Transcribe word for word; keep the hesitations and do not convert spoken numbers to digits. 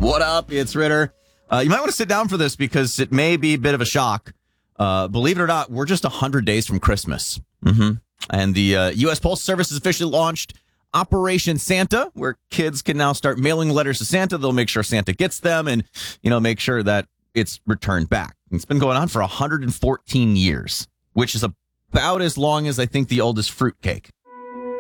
What up? It's Ritter. Uh, you might want to sit down for this because it may be a bit of a shock. Uh, believe it or not, we're just one hundred days from Christmas. Mm-hmm. And the uh, U S. Postal Service has officially launched Operation Santa, where kids can now start mailing letters to Santa. They'll make sure Santa gets them and, you know, make sure that it's returned back. It's been going on for one hundred fourteen years, which is about as long as I think the oldest fruitcake.